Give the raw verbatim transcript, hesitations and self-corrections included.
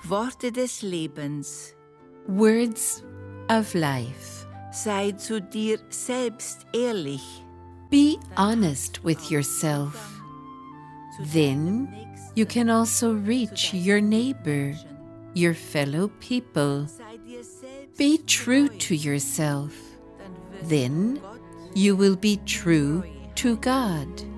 Worte des Lebens. Words of life. Sei zu dir selbst ehrlich. Be honest with yourself. Then you can also reach your neighbor, your fellow people. Be true to yourself. Then you will be true to God.